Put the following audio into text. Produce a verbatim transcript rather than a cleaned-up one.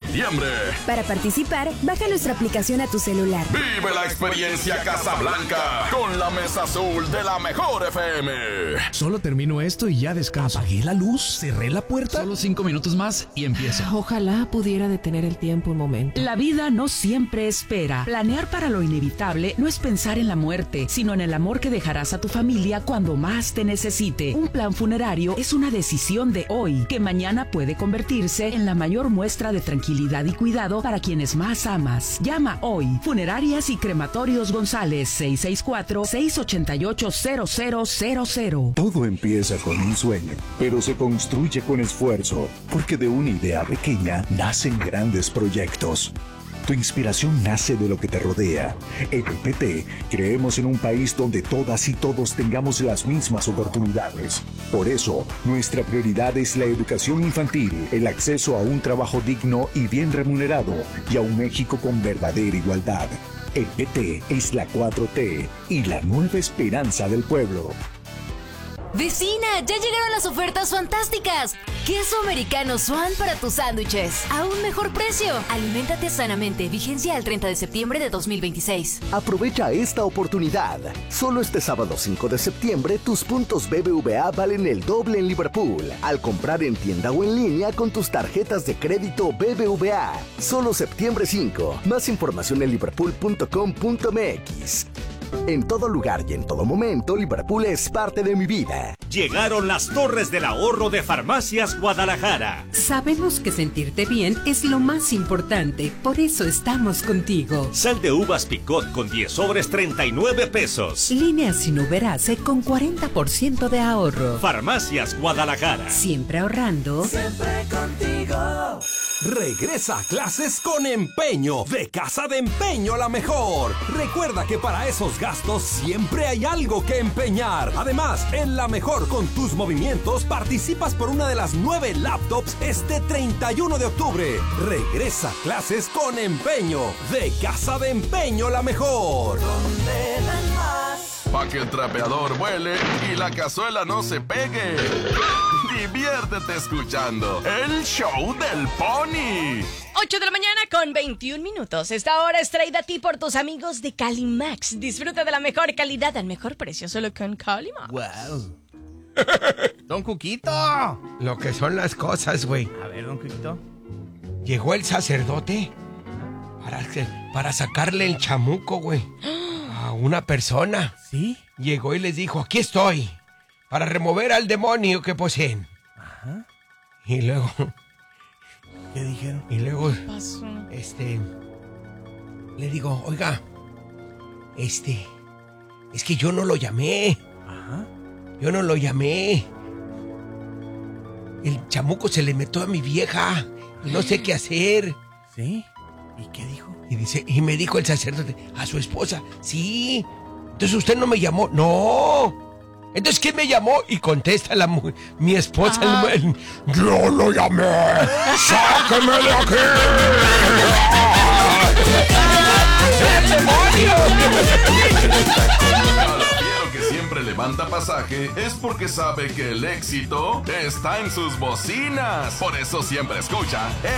septiembre. Para participar, baja nuestra aplicación a tu celular. Vive la experiencia Casablanca con la mesa azul de la mejor F M. Solo termino esto y ya descanso. Apagué la luz, cerré la puerta. Solo cinco minutos más y empiezo. Ojalá pudiera detener el tiempo un momento. La vida no siempre espera. Planear para lo inevitable no es pensar en la muerte, sino en el amor que dejarás a tu familia cuando más te necesite. Un plan funerario es una decisión de hoy, que mañana puede convertirse en la mayor muestra de tranquilidad y cuidado para quienes más amas. Llama hoy. Funerarias y Crematorios González, seis seis cuatro, seis ocho ocho, cero cero cero cero. Todo empieza con un sueño, pero se construye con esfuerzo, porque de una idea pequeña nacen grandes proyectos. Tu inspiración nace de lo que te rodea. En el P T creemos en un país donde todas y todos tengamos las mismas oportunidades. Por eso, nuestra prioridad es la educación infantil, el acceso a un trabajo digno y bien remunerado, y a un México con verdadera igualdad. El P T es la cuatro T y la nueva esperanza del pueblo. ¡Vecina! ¡Ya llegaron las ofertas fantásticas! Queso americano Swan para tus sándwiches. A un mejor precio. Aliméntate sanamente. Vigencia al treinta de septiembre de dos mil veintiséis. Aprovecha esta oportunidad. Solo este sábado cinco de septiembre tus puntos B B V A valen el doble en Liverpool. Al comprar en tienda o en línea con tus tarjetas de crédito B B V A. Solo septiembre cinco. Más información en liverpool punto com punto m x. En todo lugar y en todo momento, Liverpool es parte de mi vida. Llegaron las torres del ahorro de Farmacias Guadalajara. Sabemos que sentirte bien es lo más importante, por eso estamos contigo. Sal de uvas Picot con diez sobres, treinta y nueve pesos. Línea sin Uberase con cuarenta por ciento de ahorro. Farmacias Guadalajara. Siempre ahorrando. Siempre contigo. Regresa a clases con empeño. De Casa de Empeño la mejor. Recuerda que para esos gastos siempre hay algo que empeñar. Además, en la mejor con tus movimientos participas por una de las nueve laptops este treinta y uno de octubre. Regresa a clases con empeño. De Casa de Empeño la mejor. ¿Dónde dan más? Pa' que el trapeador vuele y la cazuela no se pegue. Diviértete escuchando el show del Pony. ocho de la mañana con veintiún minutos. Esta hora es traída a ti por tus amigos de Calimax. Disfruta de la mejor calidad al mejor precio solo con Calimax. Wow. Don Cuquito. Lo que son las cosas, güey. A ver, Don Cuquito. Llegó el sacerdote para, para sacarle el chamuco, güey, a una persona. ¿Sí? Llegó y les dijo, aquí estoy, para remover al demonio que poseen. Ajá. Y luego... ¿Qué dijeron? Y luego, ¿Qué pasó? este, le digo, oiga, este, es que yo no lo llamé. Ajá. Yo no lo llamé. El chamuco se le metió a mi vieja y no sé qué hacer. ¿Sí? ¿Y qué dijo? Y dice, y me dijo el sacerdote, a su esposa, sí. Entonces usted no me llamó. No. Entonces, ¿quién me llamó? Y contesta la mi esposa, ah. el, el, yo lo llamé. ¡Sáqueme de aquí! ¡El demonio! Quiero que siempre levanta pasaje es porque sabe que el éxito está en sus bocinas. Por eso siempre escucha